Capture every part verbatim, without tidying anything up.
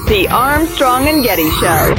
The Armstrong and Getty Show.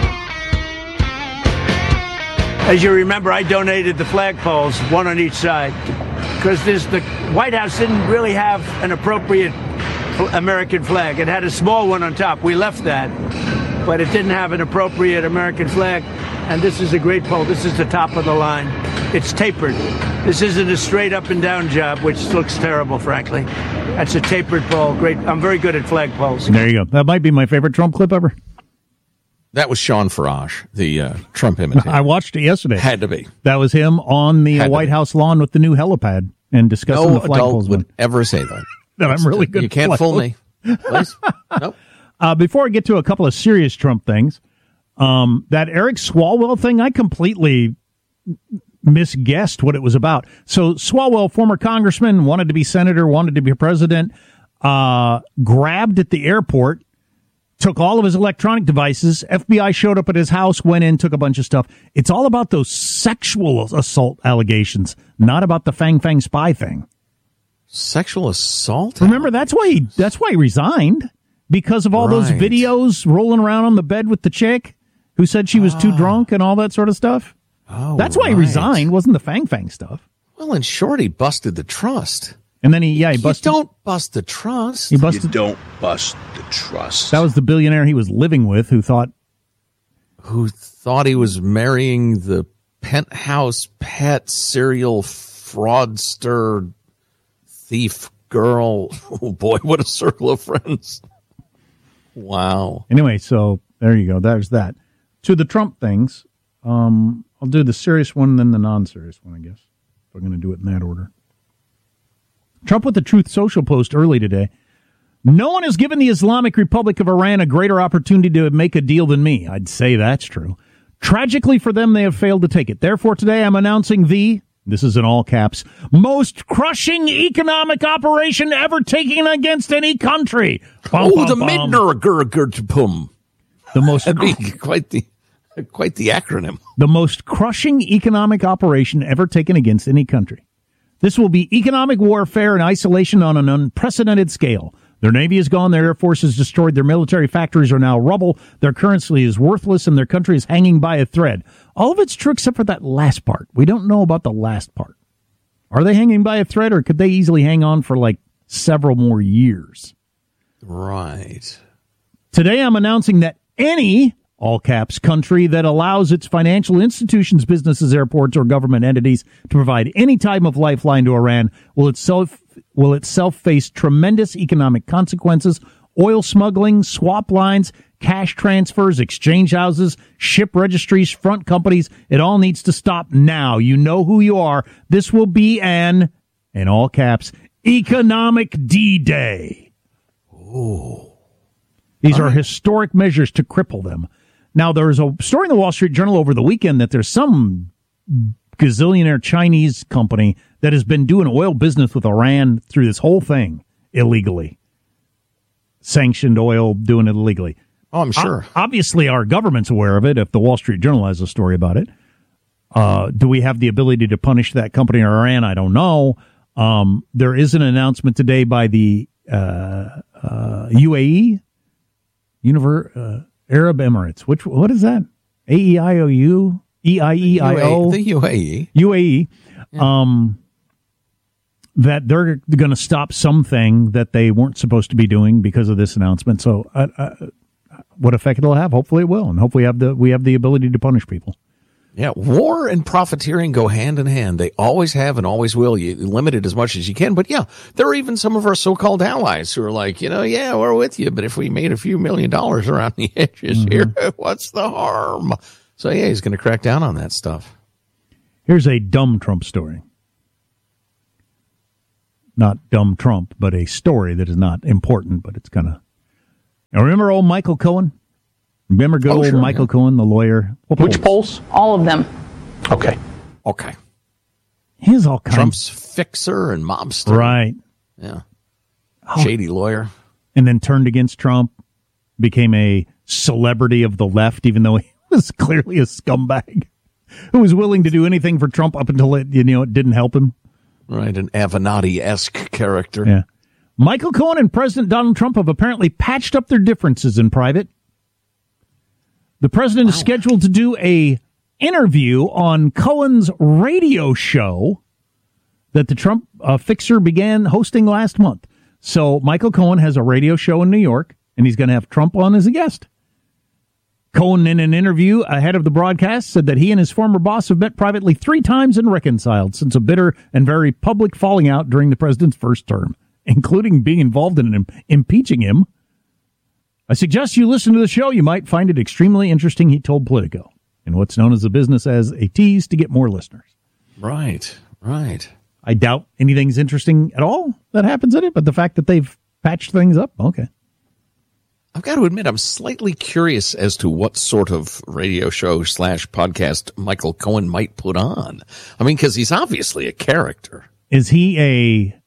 As you remember, I donated the flagpoles, one on each side, because the White House didn't really have an appropriate American flag. It had a small one on top. We left that, but it didn't have an appropriate American flag. And this is a great pole. This is the top of the line. It's tapered. This isn't a straight up and down job, which looks terrible, frankly. That's a tapered pole. Great. I'm very good at flagpoles. There you go. That might be my favorite Trump clip ever. That was Sean Farage, the uh, Trump imitator. I watched it yesterday. Had to be. That was him on the Had White House lawn with the new helipad and discussing no the flagpoles. No adult would ever say that. That I'm really good. You can't at fool me. Please. Nope. Uh, before I get to a couple of serious Trump things, um, that Eric Swalwell thing, I completely misguessed what it was about. So Swalwell, former congressman, wanted to be senator, wanted to be president, uh, grabbed at the airport, took all of his electronic devices. F B I showed up at his house, went in, took a bunch of stuff. It's all about those sexual assault allegations, not about the Fang Fang spy thing. Sexual assault? Remember, that's why he, that's why he resigned, because of all right. those videos rolling around on the bed with the chick who said she was oh. too drunk and all that sort of stuff. Oh, that's why right. he resigned, wasn't the Fang Fang stuff. Well, in short, he busted the trust. And then he, yeah, he busted. You don't bust the trust. He busted. You don't bust the trust. That was the billionaire he was living with who thought. Who thought he was marrying the penthouse pet serial fraudster thief girl. Oh, boy, what a circle of friends. Wow. Anyway, so there you go. There's that. To the Trump things, um, I'll do the serious one and then the non-serious one, I guess. If I'm going to do it in that order. Trump with the Truth Social post early today. No one has given the Islamic Republic of Iran a greater opportunity to make a deal than me. I'd say that's true. Tragically for them, they have failed to take it. Therefore, today I'm announcing the, this is in all caps, most crushing economic operation ever taken against any country. Bum, oh, bum, the bum. Midnur-Gurgurtpum. The most That'd be quite the quite the acronym. The most crushing economic operation ever taken against any country. This will be economic warfare and isolation on an unprecedented scale. Their Navy is gone, their Air Force is destroyed, their military factories are now rubble, their currency is worthless, and their country is hanging by a thread. All of it's true except for that last part. We don't know about the last part. Are they hanging by a thread, or could they easily hang on for like several more years? Right. Today I'm announcing that any, all caps, country that allows its financial institutions, businesses, airports, or government entities to provide any type of lifeline to Iran will itself will itself face tremendous economic consequences. Oil smuggling, swap lines, cash transfers, exchange houses, ship registries, front companies. It all needs to stop now. You know who you are. This will be an, in all caps, economic D-Day. Ooh. These are historic measures to cripple them. Now, there was a story in the Wall Street Journal over the weekend that there's some gazillionaire Chinese company that has been doing oil business with Iran through this whole thing illegally. Sanctioned oil, doing it illegally. Oh, I'm sure. O- obviously, our government's aware of it if the Wall Street Journal has a story about it. Uh, do we have the ability to punish that company or Iran? I don't know. Um, there is an announcement today by the uh, uh, U A E, Univer- uh, Arab Emirates. Which what is that? A E I O U? E I E I O? The U A E. U A E. Yeah. Um, that they're going to stop something that they weren't supposed to be doing because of this announcement. So uh, uh, what effect it'll have? Hopefully it will. And hopefully have the, we have the ability to punish people. Yeah, war and profiteering go hand in hand. They always have and always will. You limit it as much as you can. But, yeah, there are even some of our so-called allies who are like, you know, yeah, we're with you. But if we made a few million dollars around the edges mm-hmm. here, what's the harm? So, yeah, he's going to crack down on that stuff. Here's a dumb Trump story. Not dumb Trump, but a story that is not important, but it's kind of... Now, remember old Michael Cohen? Remember good oh, old sure, Michael yeah. Cohen, the lawyer? What Which polls? polls? All of them. Okay. Okay. He's all kinds. Trump's fixer and mobster. Right. Yeah. Oh. Shady lawyer. And then turned against Trump, became a celebrity of the left, even though he was clearly a scumbag who was willing to do anything for Trump up until it, you know, it didn't help him. Right, an Avenatti-esque character. Yeah. Michael Cohen and President Donald Trump have apparently patched up their differences in private. The president wow. is scheduled to do a interview on Cohen's radio show that the Trump uh, fixer began hosting last month. So Michael Cohen has a radio show in New York, and he's going to have Trump on as a guest. Cohen, in an interview ahead of the broadcast, said that he and his former boss have met privately three times and reconciled since a bitter and very public falling out during the president's first term, including being involved in im- impeaching him. I suggest you listen to the show. You might find it extremely interesting, he told Politico, in what's known as the business as a tease to get more listeners. Right, right. I doubt anything's interesting at all that happens in it, but the fact that they've patched things up, okay. I've got to admit, I'm slightly curious as to what sort of radio show slash podcast Michael Cohen might put on. I mean, because he's obviously a character. Is he a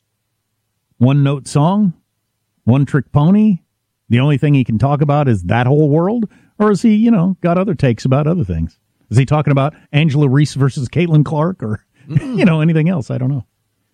one-note song? One-trick pony? The only thing he can talk about is that whole world? Or is he, you know, got other takes about other things? Is he talking about Angela Reese versus Caitlin Clark or, mm. you know, anything else? I don't know.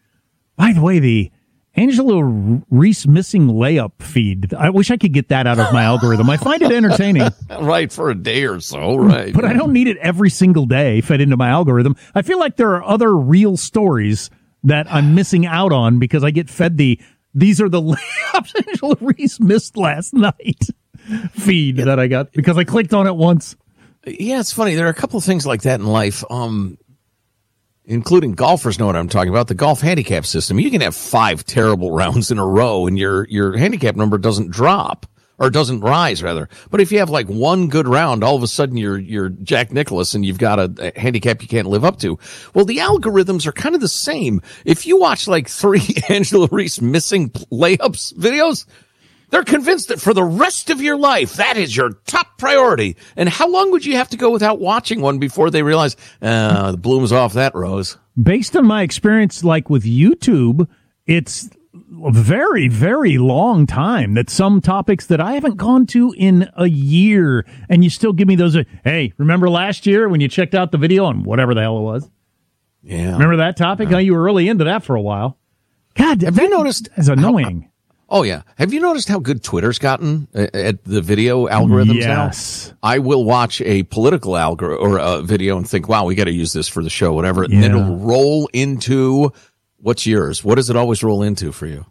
By the way, the Angela Reese missing layup feed, I wish I could get that out of my algorithm. I find it entertaining. Right, for a day or so, right. But I don't need it every single day fed into my algorithm. I feel like there are other real stories that I'm missing out on because I get fed the, these are the layups Angela Reese missed last night feed yeah. that I got because I clicked on it once. Yeah, it's funny. There are a couple of things like that in life. Um, including golfers know what I'm talking about, the golf handicap system. You can have five terrible rounds in a row and your, your handicap number doesn't drop, or doesn't rise rather. But if you have like one good round, all of a sudden you're, you're Jack Nicklaus and you've got a, a handicap you can't live up to. Well, the algorithms are kind of the same. If you watch like three Angela Reese missing layups videos, they're convinced that for the rest of your life, that is your top priority. And how long would you have to go without watching one before they realize, uh, the bloom's off that rose? Based on my experience, like with YouTube, it's a very, very long time that some topics that I haven't gone to in a year, and you still give me those, uh, hey, remember last year when you checked out the video on whatever the hell it was? Yeah. Remember that topic? Yeah. How you were really into that for a while. God, have you noticed? It's annoying. How, Oh, yeah. Have you noticed how good Twitter's gotten at the video algorithms yes. now? I will watch a political algor- or a video and think, wow, we got to use this for the show, whatever. And yeah. then it'll roll into, what's yours? What does it always roll into for you?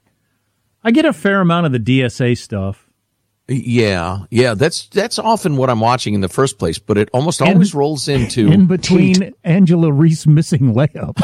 I get a fair amount of the D S A stuff. Yeah. Yeah. That's, that's often what I'm watching in the first place, but it almost in, always rolls into. In between tweet. Angela Reese missing layups.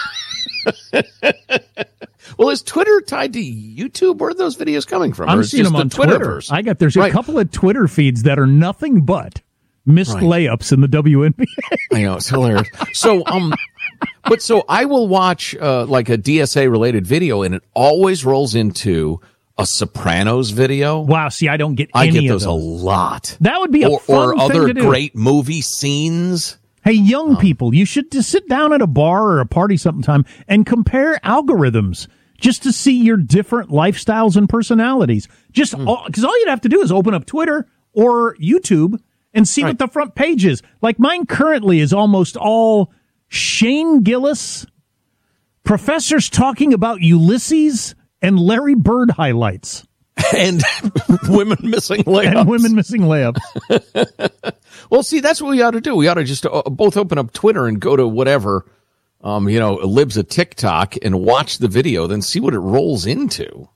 Well, is Twitter tied to YouTube? Where are those videos coming from? I'm seeing them the on Twitter. Twitterverse? I got there's a right. couple of Twitter feeds that are nothing but missed right. layups in the W N B A. I know, it's hilarious. So, um, but so I will watch uh, like a D S A related video, and it always rolls into a Sopranos video. Wow, see, I don't get I any get of those, those a lot. That would be a or, fun or thing other to do. great movie scenes. Hey, young um, people, you should just sit down at a bar or a party sometime and compare algorithms just to see your different lifestyles and personalities. Just because mm. all, all you'd have to do is open up Twitter or YouTube and see right. what the front page is. Like mine currently is almost all Shane Gillis, professors talking about Ulysses, and Larry Bird highlights. And women missing layups. And women missing layups. Well, see, that's what we ought to do. We ought to just uh, both open up Twitter and go to whatever, um, you know, libs a TikTok and watch the video, then see what it rolls into.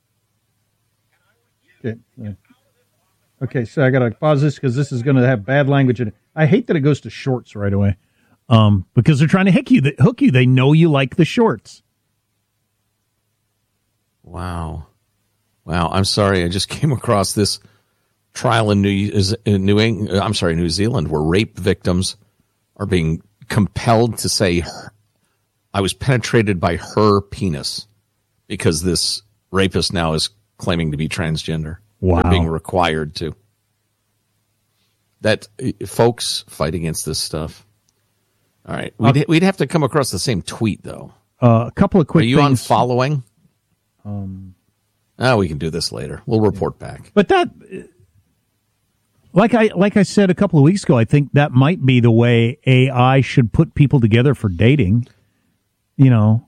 Okay. Yeah. Okay, so I got to pause this because this is going to have bad language in it. I hate that it goes to shorts right away um, because they're trying to hook you. They, hook you. They know you like the shorts. Wow. Wow, I'm sorry. I just came across this trial in New in New England, I'm sorry, New Zealand, where rape victims are being compelled to say, I was penetrated by her penis, because this rapist now is claiming to be transgender. Wow. They're being required to. That, folks, fight against this stuff. All right. We'd, uh, we'd have to come across the same tweet, though. Uh, a couple of quick Are you things. on following? Um, oh, we can do this later. We'll report back. But that, like I like I said a couple of weeks ago, I think that might be the way A I should put people together for dating. You know,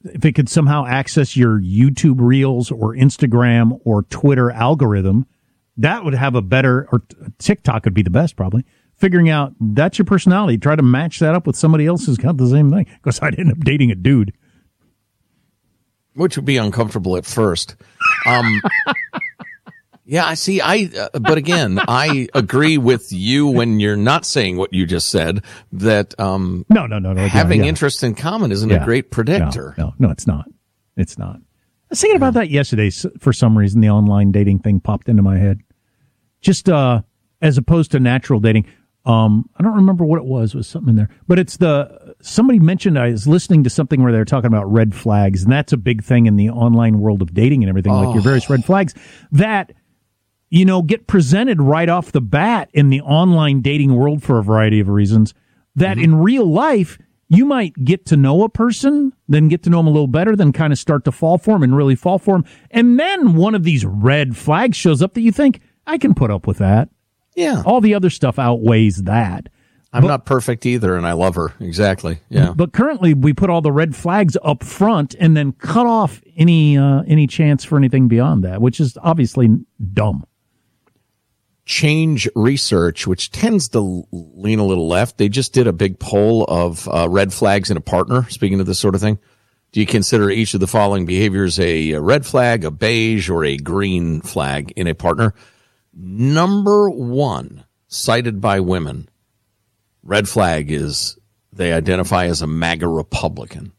if it could somehow access your YouTube Reels or Instagram or Twitter algorithm, that would have a better, or TikTok would be the best probably, figuring out that's your personality. Try to match that up with somebody else who's got the same thing. Because I'd end up dating a dude. Which would be uncomfortable at first. Um, yeah, I see. I, uh, but again, I agree with you when you're not saying what you just said, that um, no, no, no, no, having yeah, yeah. interest in common isn't Yeah. a great predictor. No, no, no, it's not. It's not. I was thinking about that yesterday. For some reason, the online dating thing popped into my head. Just uh, as opposed to natural dating. Um, I don't remember what it was. It was something in there. But it's the, somebody mentioned, I was listening to something where they were talking about red flags, and that's a big thing in the online world of dating and everything, oh. like your various red flags that, you know, get presented right off the bat in the online dating world for a variety of reasons, that mm-hmm. in real life, you might get to know a person, then get to know them a little better, then kind of start to fall for them and really fall for them. And then one of these red flags shows up that you think, I can put up with that. Yeah. All the other stuff outweighs that. I'm but, not perfect either, and I love her. Exactly. Yeah. But currently, we put all the red flags up front and then cut off any uh, any chance for anything beyond that, which is obviously dumb. Change Research, which tends to lean a little left, they just did a big poll of uh, red flags in a partner, speaking of this sort of thing. Do you consider each of the following behaviors a, a red flag, a beige, or a green flag in a partner? Number one, cited by women, red flag is they identify as a MAGA Republican.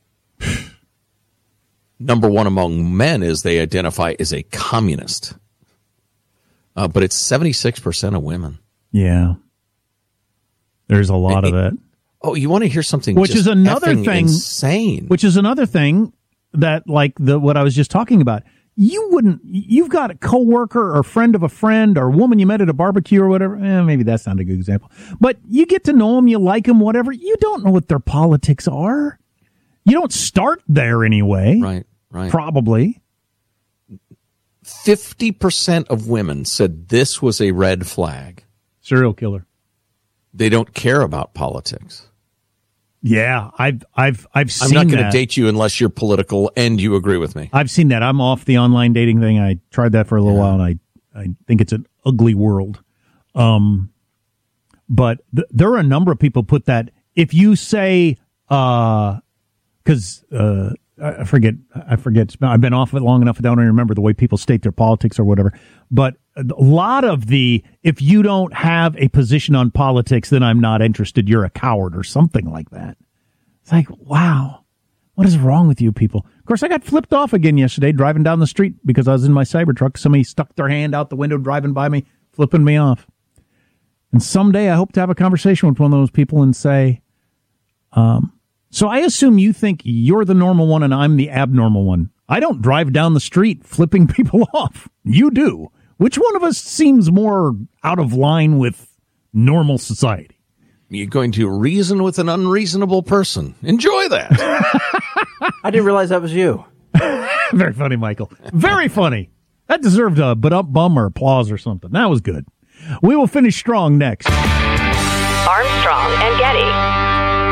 Number one among men is they identify as a communist. Uh, but it's seventy-six percent of women. Yeah. There's a lot it, of that. Oh, you want to hear something which just is another thing insane. Which is another thing that, like the what I was just talking about. You wouldn't, you've got a coworker or friend of a friend or woman you met at a barbecue or whatever. Eh, maybe that's not a good example. But you get to know them, you like them, whatever. You don't know what their politics are. You don't start there anyway. Right, right. Probably. fifty percent of women said this was a red flag. Serial killer. They don't care about politics. Yeah, I've I've I've seen that. I'm not going to date you unless you're political and you agree with me. I've seen that. I'm off the online dating thing. I tried that for a little yeah. while, and I I think it's an ugly world. Um, but th- there are a number of people put that if you say uh, because uh, I forget I forget I've been off it long enough. I don't even remember the way people state their politics or whatever. But a lot of the, if you don't have a position on politics, then I'm not interested. You're a coward or something like that. It's like, wow, what is wrong with you people? Of course, I got flipped off again yesterday driving down the street because I was in my Cybertruck. Somebody stuck their hand out the window driving by me, flipping me off. And someday I hope to have a conversation with one of those people and say, um, so I assume you think you're the normal one and I'm the abnormal one. I don't drive down the street flipping people off. You do. Which one of us seems more out of line with normal society? You're going to reason with an unreasonable person. Enjoy that. I didn't realize that was you. Very funny, Michael. Very funny. That deserved a but up bum or applause or something. That was good. We will finish strong next. Armstrong and Getty.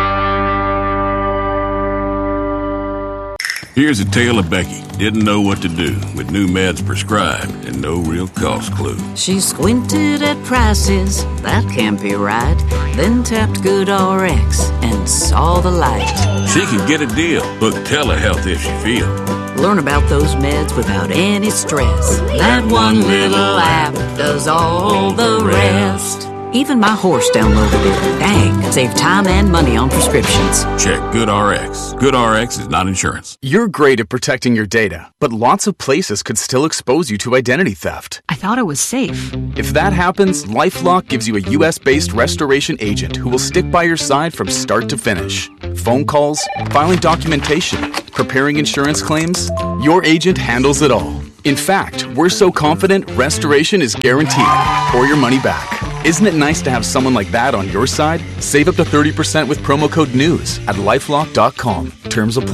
Here's a tale of Becky. Didn't know what to do with new meds prescribed and no real cost clue. She squinted at prices, that can't be right. Then tapped GoodRx and saw the light. She can get a deal. Book telehealth if she feel. Learn about those meds without any stress. That one little app does all the rest. Even my horse downloaded it. Dang, save time and money on prescriptions. Check GoodRx. GoodRx is not insurance. You're great at protecting your data, but lots of places could still expose you to identity theft. I thought it was safe. If that happens, LifeLock gives you a U S based restoration agent who will stick by your side from start to finish. Phone calls, filing documentation, preparing insurance claims, your agent handles it all. In fact, we're so confident restoration is guaranteed or your money back. Isn't it nice to have someone like that on your side? Save up to thirty percent with promo code NEWS at lifelock dot com. Terms apply.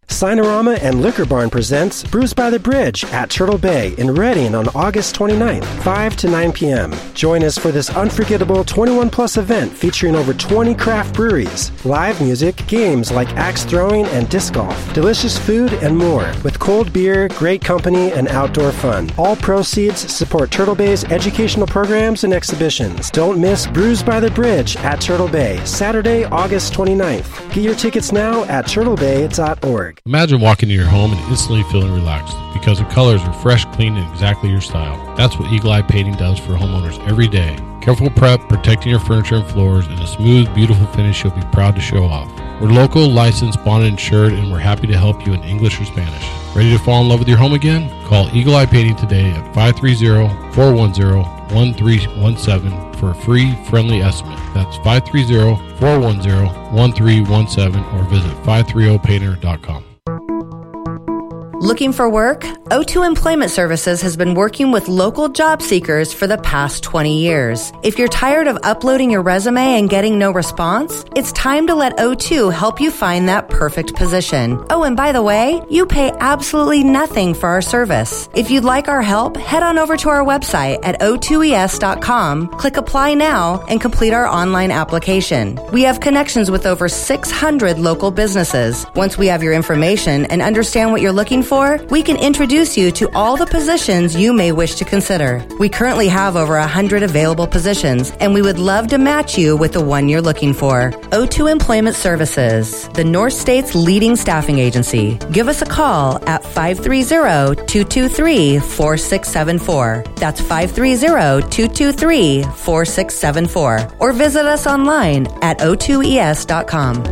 Cinerama and Liquor Barn presents Brews by the Bridge at Turtle Bay in Reading on August twenty-ninth, five to nine p.m. Join us for this unforgettable twenty-one plus event featuring over twenty craft breweries, live music, games like axe throwing and disc golf, delicious food, and more, with cold beer, great company, and outdoor fun. All proceeds support Turtle Bay's educational programs and exhibitions. Don't miss Brews by the Bridge at Turtle Bay, Saturday, August twenty-ninth. Get your tickets now at turtle bay dot org. Imagine walking into your home and instantly feeling relaxed because the colors are fresh, clean, and exactly your style. That's what Eagle Eye Painting does for homeowners every day. Careful prep, protecting your furniture and floors, and a smooth, beautiful finish you'll be proud to show off. We're local, licensed, bonded, insured, and we're happy to help you in English or Spanish. Ready to fall in love with your home again? Call Eagle Eye Painting today at five three zero, four one zero, one three one seven for a free, friendly estimate. That's five three zero, four one zero, one three one seven or visit five thirty painter dot com. Looking for work? O two Employment Services has been working with local job seekers for the past twenty years. If you're tired of uploading your resume and getting no response, it's time to let O two help you find that perfect position. Oh, and by the way, you pay absolutely nothing for our service. If you'd like our help, head on over to our website at o two e s dot com, click Apply Now, and complete our online application. We have connections with over six hundred local businesses. Once we have your information and understand what you're looking for, we can introduce you to all the positions you may wish to consider. We currently have over one hundred available positions, and we would love to match you with the one you're looking for. O two Employment Services, the North State's leading staffing agency. Give us a call at five three zero, two two three, four six seven four. That's five three zero, two two three, four six seven four. Or visit us online at o two e s dot com.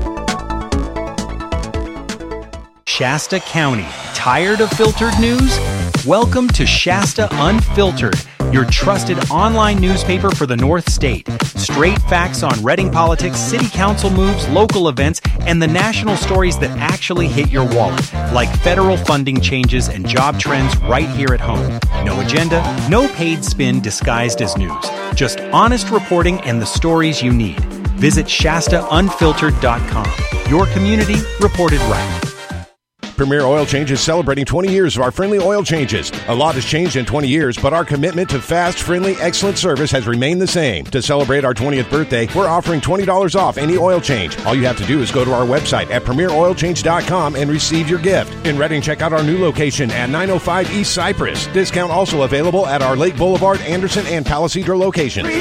Shasta County. Tired of filtered news? Welcome to Shasta Unfiltered, your trusted online newspaper for the North State. Straight facts on Reading politics, city council moves, local events, and the national stories that actually hit your wallet, like federal funding changes and job trends right here at home. No agenda, no paid spin disguised as news. Just honest reporting and the stories you need. Visit Shasta Unfiltered dot com. Your community reported right. Premier Oil Change is celebrating twenty years of our friendly oil changes. A lot has changed in twenty years, but our commitment to fast, friendly, excellent service has remained the same. To celebrate our twentieth birthday, we're offering twenty dollars off any oil change. All you have to do is go to our website at premier oil change dot com and receive your gift. In Reading, check out our new location at nine oh five East Cypress. Discount also available at our Lake Boulevard, Anderson, and Palisadro locations.